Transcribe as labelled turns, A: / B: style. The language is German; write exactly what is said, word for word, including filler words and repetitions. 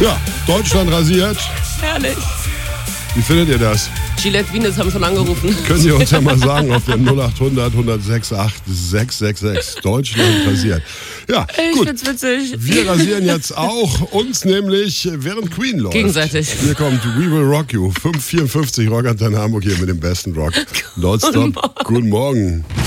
A: Ja, Deutschland rasiert.
B: Herrlich.
A: Wie findet ihr das?
B: Gillette Venus haben schon angerufen.
A: Können Sie uns ja mal sagen auf der null acht hundert, hundertsechsundachtzig, sechs sechs sechs. Deutschland rasiert. Ja,
B: Ich
A: gut.
B: find's witzig.
A: Wir rasieren jetzt auch uns nämlich, während Queen läuft.
B: Gegenseitig.
A: Hier kommt We Will Rock You. fünf vierundfünfzig Rock Antenne Hamburg hier mit dem besten Rock. Nonstop. Guten Morgen.